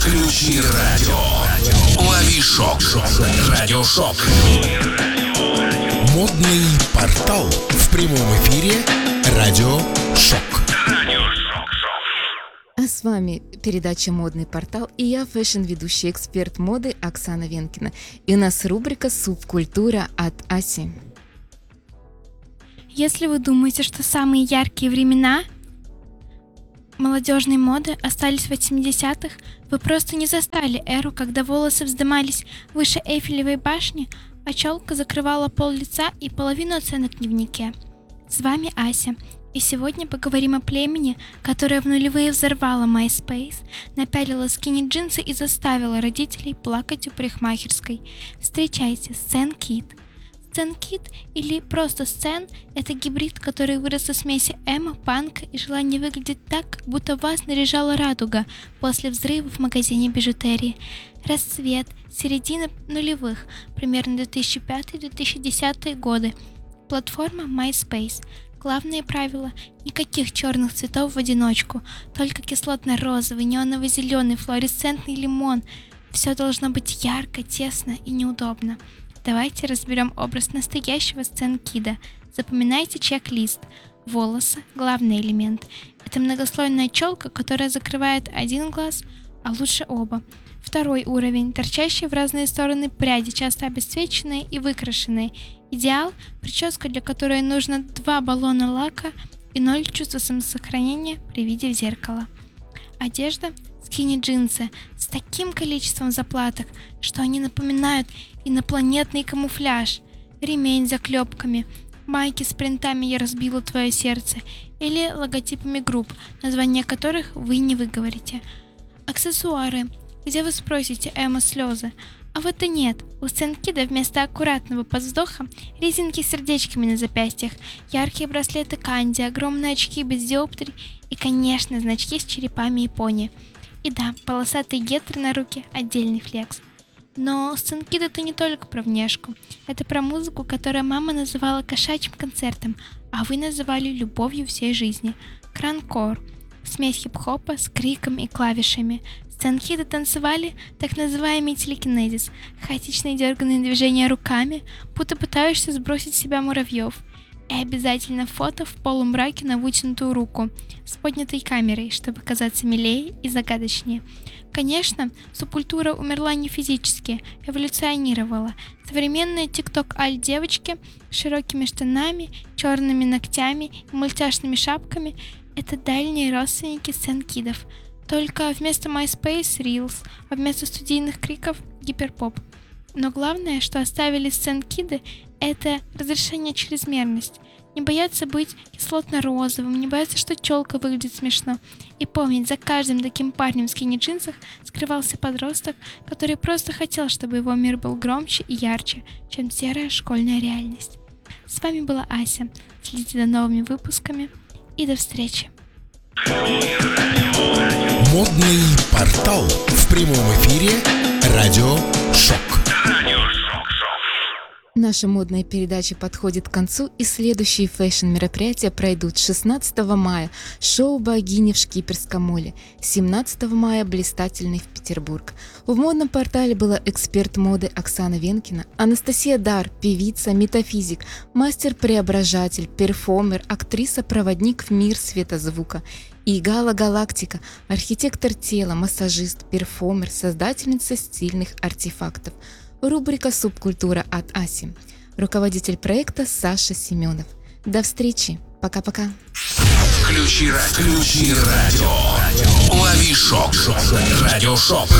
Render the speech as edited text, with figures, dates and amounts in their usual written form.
Включи радио. Лови шок. Радиошок. Модный портал в прямом эфире Радио Шок. А с вами передача «Модный портал» и я, фэшн-ведущий эксперт моды Оксана Венкина. И у нас рубрика «Субкультура» от Аси. Если вы думаете, что самые яркие времена молодежной моды остались в 80-х, вы просто не застали эру, когда волосы вздымались выше Эйфелевой башни, а челка закрывала пол лица и половину оценок в дневнике. С вами Ася, и сегодня поговорим о племени, которое в нулевые взорвало MySpace, напялило скини-джинсы и заставило родителей плакать у парикмахерской. Встречайте, Stan Kid. Stan Kid или просто Stan – это гибрид, который вырос из смеси эмо, панка и желания выглядеть так, как будто вас наряжала радуга после взрыва в магазине бижутерии. Расцвет, середина нулевых, примерно 2005-2010 годы. Платформа MySpace. Главное правило – никаких черных цветов в одиночку, только кислотно-розовый, неоново-зеленый, флуоресцентный лимон. Все должно быть ярко, тесно и неудобно. Давайте разберем образ настоящего Stan Kid'а. Запоминайте чек-лист. Волосы – главный элемент. Это многослойная челка, которая закрывает один глаз, а лучше оба. Второй уровень – торчащие в разные стороны пряди, часто обесцвеченные и выкрашенные. Идеал – прическа, для которой нужно 2 баллона лака и 0 чувства самосохранения при виде в зеркало. Одежда – скини-джинсы с таким количеством заплаток, что они напоминают инопланетный камуфляж. Ремень с заклепками, майки с принтами «Я разбила твое сердце» или логотипами групп, названия которых вы не выговорите. Аксессуары, где вы спросите эмо-слезы. А вот и нет, у Stan Kid'а вместо аккуратного подвздоха резинки с сердечками на запястьях, яркие браслеты канди, огромные очки без диоптрий и, конечно, значки с черепами и пони. И да, полосатые гетры на руке – отдельный флекс. Но Stan Kid – это не только про внешку. Это про музыку, которую мама называла кошачьим концертом, а вы называли любовью всей жизни. Кранкор – смесь хип-хопа с криком и клавишами. Stan Kid'а танцевали так называемый телекинезис – хаотичные дерганные движения руками, будто пытаешься сбросить с себя муравьев. И обязательно фото в полумраке на вытянутую руку, с поднятой камерой, чтобы казаться милее и загадочнее. Конечно, субкультура умерла не физически, эволюционировала. Современные тикток-аль-девочки с широкими штанами, черными ногтями и мультяшными шапками – это дальние родственники Stan Kid'ов. Только вместо MySpace – Reels, а вместо студийных криков – гиперпоп. Но главное, что оставили Stan Kid'ы – это разрешение чрезмерность. Не бояться быть кислотно-розовым, не бояться, что челка выглядит смешно. И помнить, за каждым таким парнем в скини-джинсах скрывался подросток, который просто хотел, чтобы его мир был громче и ярче, чем серая школьная реальность. С вами была Ася. Следите за новыми выпусками и до встречи. Модный портал в прямом эфире Радио Шок. Наша модная передача подходит к концу, и следующие фэшн-мероприятия пройдут 16 мая шоу «Богиня» в Шкиперском моле, 17 мая блистательный в Петербург. В модном портале была эксперт моды Оксана Венкина, Анастасия Дар, певица, метафизик, мастер-преображатель, перформер, актриса-проводник в мир светозвука, и Гала Галактика, архитектор тела, массажист, перформер, создательница стильных артефактов. Рубрика «Субкультура» от Аси. Руководитель проекта Саша Семенов. До встречи. Пока-пока. Включи радио. Лови шок. Радиошок.